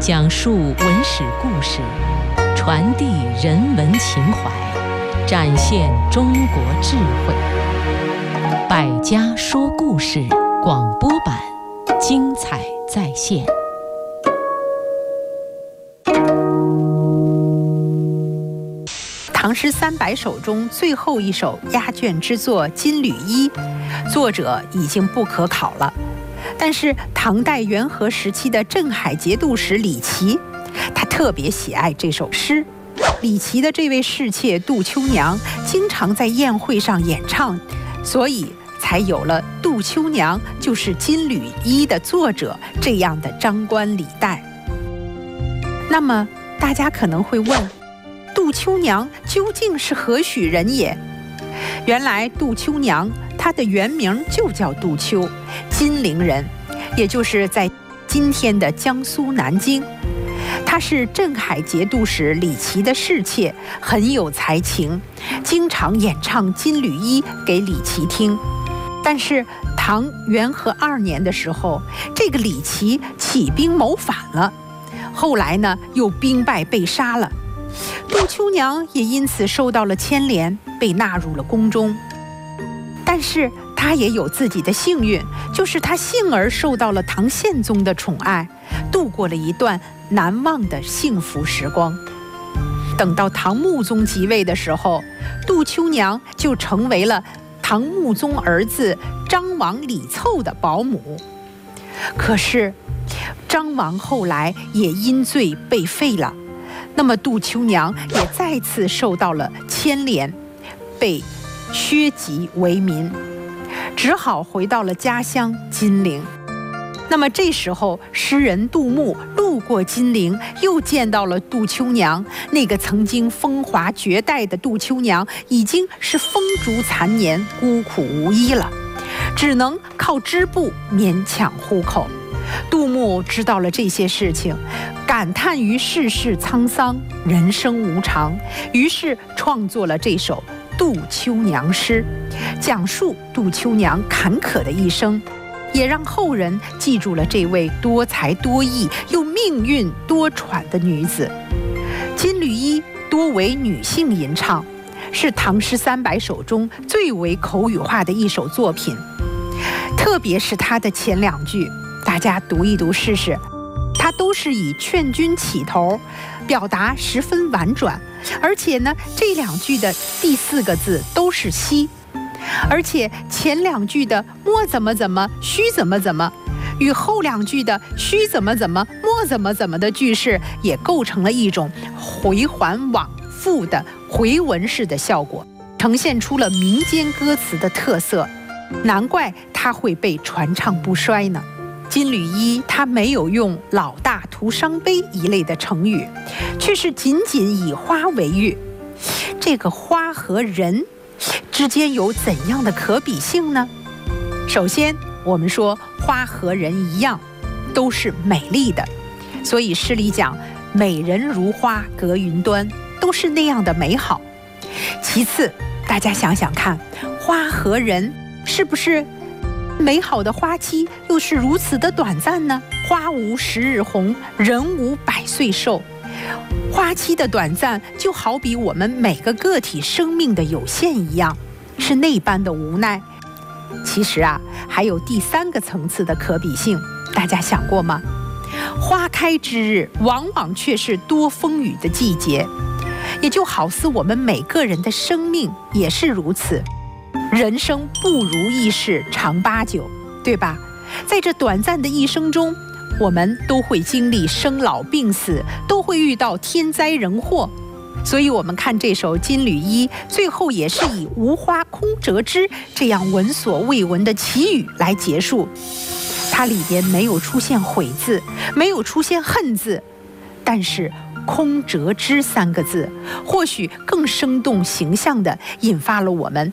讲述文史故事，传递人文情怀，展现中国智慧。百家说故事广播版，精彩再现。 唐诗300首中最后一首压卷之作《金缕衣》，作者已经不可考了。但是唐代元和时期的镇海节度使李琦，他特别喜爱这首诗。李琦的这位侍妾杜秋娘经常在宴会上演唱，所以才有了杜秋娘就是《金缕衣》的作者这样的张冠李戴。那么大家可能会问，杜秋娘究竟是何许人也？原来杜秋娘她的原名就叫杜秋，金陵人，也就是在今天的江苏南京。她是镇海节度使李琦的侍妾，很有才情，经常演唱《金缕衣》给李琦听。但是唐元和2年的时候，这个李琦起兵谋反了，后来呢又兵败被杀了。杜秋娘也因此受到了牵连，被纳入了宫中。但是她也有自己的幸运，就是她幸而受到了唐宪宗的宠爱，度过了一段难忘的幸福时光。等到唐穆宗即位的时候，杜秋娘就成为了唐穆宗儿子张王李凑的保姆。可是张王后来也因罪被废了，那么杜秋娘也再次受到了牵连，被削籍为民，只好回到了家乡金陵。那么这时候诗人杜牧路过金陵，又见到了杜秋娘，那个曾经风华绝代的杜秋娘已经是风烛残年，孤苦无依了，只能靠织布勉强糊口。杜牧知道了这些事情，感叹于世事沧桑，人生无常，于是创作了这首《杜秋娘诗》，讲述杜秋娘坎坷的一生，也让后人记住了这位多才多艺又命运多舛的女子。《金缕衣》多为女性吟唱，是唐诗300首中最为口语化的一首作品。特别是它的前2句，大家读一读试试，它都是以劝君起头，表达十分婉转，而且呢，这2句的第4个字都是西，而且前2句的莫怎么怎么，须怎么怎么，与后2句的须怎么怎么，莫怎么怎么的句式，也构成了一种回环往复的回文式的效果，呈现出了民间歌词的特色，难怪它会被传唱不衰呢。金缕衣它没有用老大徒伤悲一类的成语，却是仅仅以花为喻。这个花和人之间有怎样的可比性呢？首先我们说花和人一样，都是美丽的，所以诗里讲美人如花隔云端，都是那样的美好。其次大家想想看，花和人是不是美好的花期又是如此的短暂呢？花无10日红，人无100岁寿。花期的短暂就好比我们每个个体生命的有限一样，是那般的无奈。其实啊，还有第3个层次的可比性，大家想过吗？花开之日往往却是多风雨的季节，也就好似我们每个人的生命也是如此。人生不如意事常八九，对吧？在这短暂的一生中，我们都会经历生老病死，都会遇到天灾人祸。所以我们看这首《金缕衣》，最后也是以无花空折枝这样闻所未闻的奇语来结束。它里边没有出现悔字，没有出现恨字，但是空折枝3个字或许更生动形象地引发了我们